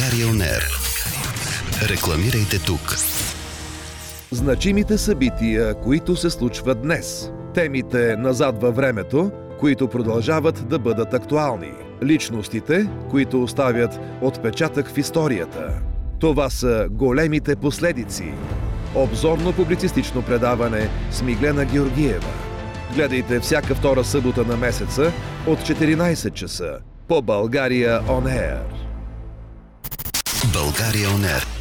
България On Air. Рекламирайте тук. Значимите събития, които се случват днес. Темите назад във времето, които продължават да бъдат актуални. Личностите, които оставят отпечатък в историята. Това са големите последици. Обзорно-публицистично предаване с Миглена Георгиева. Гледайте всяка втора събота на месеца от 14 часа по България On Air. България On Air.